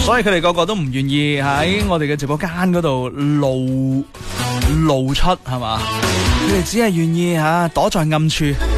所以佢哋個個都唔願意喺我哋嘅直播間嗰度露出係嘛，佢哋只係願意躲在暗處。